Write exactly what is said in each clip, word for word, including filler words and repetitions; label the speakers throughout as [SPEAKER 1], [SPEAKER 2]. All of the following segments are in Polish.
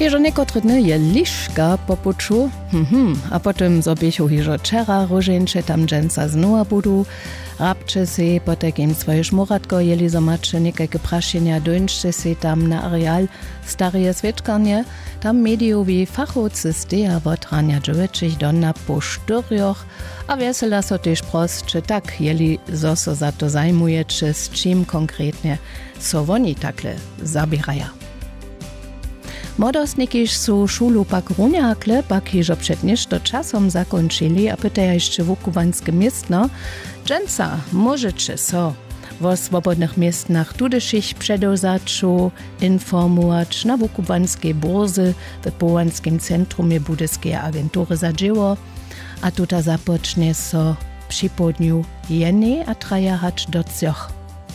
[SPEAKER 1] Hižo niekotre dny je liška po puču, mhm. a potem zobiechu hižo čera roženče tam dženca znova budu, rabče si potekim svoje šmuratko jeli zomače nekajke prašenja dońčce si tam na areal starije svečkanje, tam mediovi fachovci steja votranja džovečich donna po šturjoch, a vesela so tež prost, če tak jeli zo so za to zajmuječe, s čim konkretne so oni takle zabiraja. Młodostnikiž su šulu pak runjakle, pak hižo před nešto časom zakončili a pytaja jeszcze wukubanskie miestno, dženca możeče so vo swobodnych miestnach tudešich předozaču informować na wukubanskiej burzy w Połanskim Centrumie Budyskie Agentury za dzieło, a tuta zapocznie so przy południu jeny a traja hacz do cioch.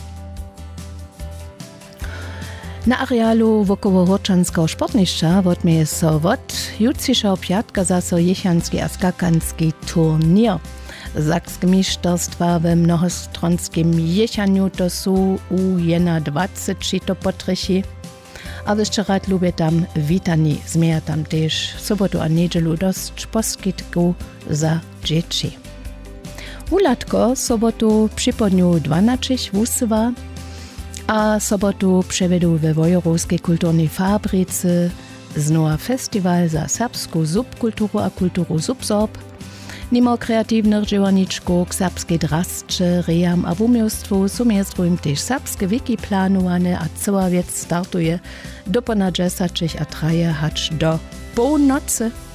[SPEAKER 1] Na arealu wokoło Roczanskiego sportniszcza odmieje so wot jutrzejszego piatka zaso jechanski a skakanski turnier. Zakskie mistrzostwa we mnohostronskim jechaniu to su u jena dwadzieścia to potrychi. A jeszcze rad lubię tam witani, zmieja tam też sobotu a niedzielu dość poskitku za dzieci. Ulatko sobotu przy południu dwanaście wusywa, a sobotu przevedu we Wojorowskiej kulturnej fabryce znova festiwal za serbską subkulturu a kulturu subsorb. Nimo kreatywnych dziełaniczków, serbskie drascze, rejam a wumiostwu sumiestwu im też serbskie wiki planowane, a cała wiec startuje do ponad dziesięć a traje hacz do północy.